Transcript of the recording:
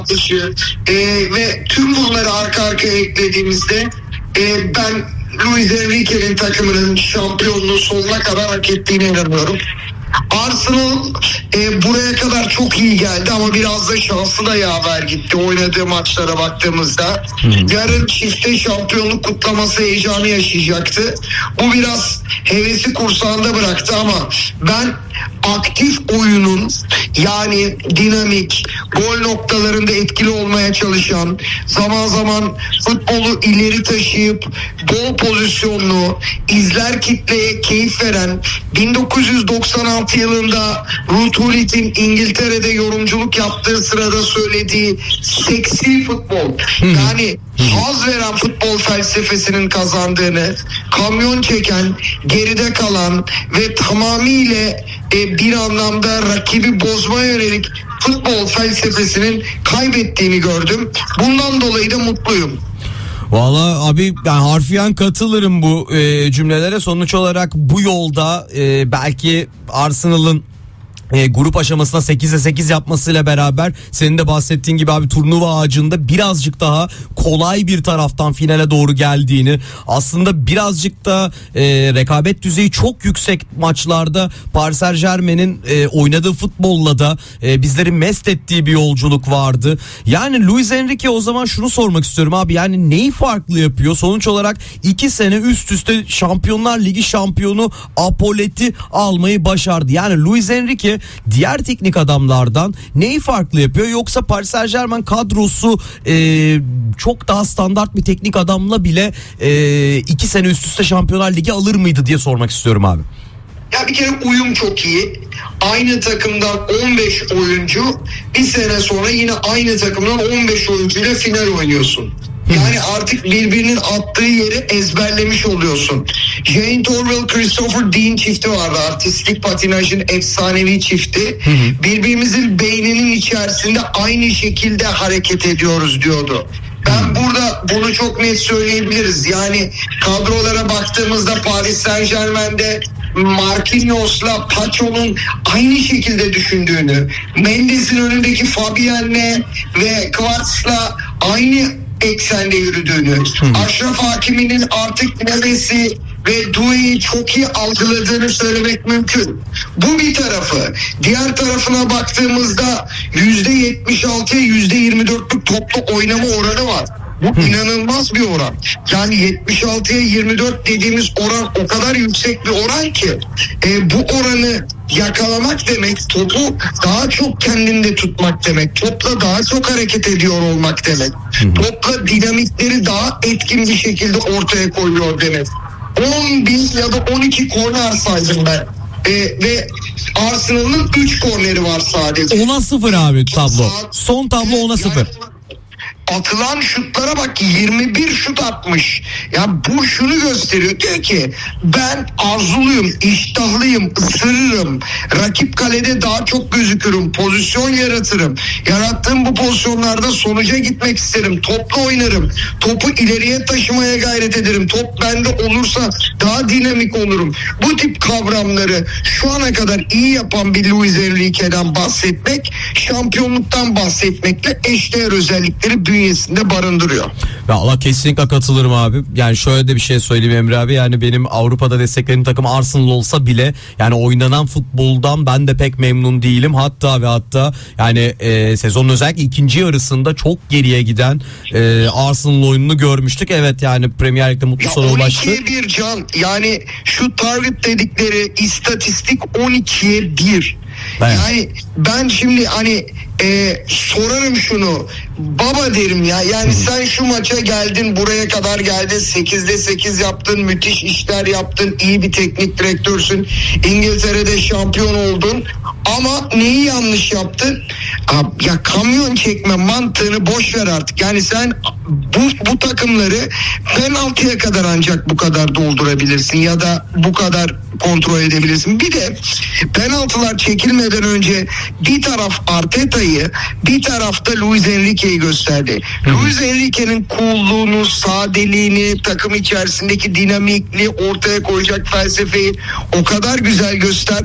atışı ve tüm bunları arka arkaya eklediğimizde ben Luis Enrique'nin takımının şampiyonluğu sonuna kadar hak ettiğine inanıyorum. Arsenal buraya kadar çok iyi geldi ama biraz da şansı da yaver gitti oynadığı maçlara baktığımızda. Yarın çifte şampiyonluk kutlaması heyecanı yaşayacaktı. Bu biraz hevesi kursağında bıraktı ama ben aktif oyunun, yani dinamik, gol noktalarında etkili olmaya çalışan, zaman zaman futbolu ileri taşıyıp bol pozisyonlu, izler kitleye keyif veren, 1996 yılında Ruud Gullit'in İngiltere'de yorumculuk yaptığı sırada söylediği seksi futbol, yani haz veren futbol felsefesinin kazandığını, kamyon çeken, geride kalan ve tamamıyla bir anlamda rakibi bozmaya yönelik futbol felsefesinin kaybettiğini gördüm. Bundan dolayı da mutluyum. Vallahi abi ben harfiyen katılırım bu cümlelere. Sonuç olarak bu yolda belki Arsenal'ın grup aşamasına 8'e 8 yapmasıyla beraber senin de bahsettiğin gibi abi turnuva ağacında birazcık daha kolay bir taraftan finale doğru geldiğini, aslında birazcık da rekabet düzeyi çok yüksek maçlarda Paris Saint-Germain'in oynadığı futbolla da bizleri mest ettiği bir yolculuk vardı. Yani Luis Enrique, o zaman şunu sormak istiyorum abi, yani neyi farklı yapıyor? Sonuç olarak 2 sene üst üste Şampiyonlar Ligi şampiyonu Apolleti almayı başardı. Yani Luis Enrique diğer teknik adamlardan neyi farklı yapıyor? Yoksa Paris Saint-Germain kadrosu çok daha standart bir teknik adamla bile 2 sene üst üste Şampiyonlar Ligi alır mıydı diye sormak istiyorum abi. Ya bir kere uyum çok iyi. Aynı takımdan 15 oyuncu bir sene sonra yine aynı takımdan 15 oyuncuyla final oynuyorsun. Yani artık birbirinin attığı yeri ezberlemiş oluyorsun. Jane Torville, Christopher Dean çifti vardı. Artistik patinajın efsanevi çifti. Birbirimizin beyninin içerisinde aynı şekilde hareket ediyoruz diyordu. Ben burada bunu çok net söyleyebiliriz. Yani kadrolara baktığımızda Paris Saint-Germain'de Marquinhos'la Pacho'nun aynı şekilde düşündüğünü, Mendes'in önündeki Fabian'le ve Kvats'la aynı eksende yürüdüğünü, Aşraf Hakimi'nin artık Neves'i ve Doué'yi çok iyi algıladığını söylemek mümkün. Bu bir tarafı. Diğer tarafına baktığımızda %76'ya %24'lük toplu oynama oranı var. Bu inanılmaz bir oran. Yani 76'ya 24 dediğimiz oran o kadar yüksek bir oran ki bu oranı yakalamak demek topu daha çok kendinde tutmak demek. Topla daha çok hareket ediyor olmak demek. Topla dinamikleri daha etkin bir şekilde ortaya koyuyor demek. 11 ya da 12 korner saydım ben. Ve Arsenal'ın 3 korneri var sadece. 10'a 0 abi tablo. Son tablo 10'a 0. Atılan şutlara bak, 21 şut atmış. Ya bu şunu gösteriyor, diyor ki ben arzuluyum, iştahlıyım, ısırırım. Rakip kalede daha çok gözükürüm, pozisyon yaratırım. Yarattığım bu pozisyonlarda sonuca gitmek isterim. Topla oynarım. Topu ileriye taşımaya gayret ederim. Top bende olursa daha dinamik olurum. Bu tip kavramları şu ana kadar iyi yapan bir Luis Enrique'den bahsetmek, şampiyonluktan bahsetmekle eşdeğer özellikleri bünyesinde barındırıyor. Valla kesinlikle katılırım abi. Yani şöyle de bir şey söyleyeyim Emre abi. Yani benim Avrupa'da desteklediğim takım Arsenal olsa bile yani oynanan futboldan ben de pek memnun değilim. Hatta yani sezonun özellikle ikinci yarısında çok geriye giden Arsenal oyununu görmüştük. Evet yani Premier Lig'de mutlu sona ulaştı. 12'ye 1 Can. Yani şu target dedikleri istatistik 12'ye 1. Yani ben şimdi hani sorarım şunu, baba derim ya, yani sen şu maça geldin, buraya kadar geldin, 8'de 8 yaptın, müthiş işler yaptın, iyi bir teknik direktörsün, İngiltere'de şampiyon oldun ama neyi yanlış yaptın? Ya kamyon çekme mantığını boş ver artık. Yani sen bu takımları penaltıya kadar ancak bu kadar doldurabilirsin ya da bu kadar kontrol edebilirsin. Bir de penaltılar çekilmeden önce bir taraf Arteta'yı, bir tarafta Luis Enrique'yi gösterdi. Luis Enrique'nin coolluğunu, sadeliğini, takım içerisindeki dinamikliği, ortaya koyacak felsefeyi o kadar güzel gösterdi.